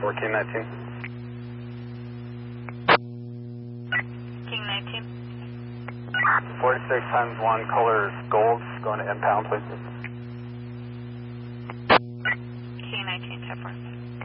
1419. King 19. 46 times 1, colors gold, going to impound, please.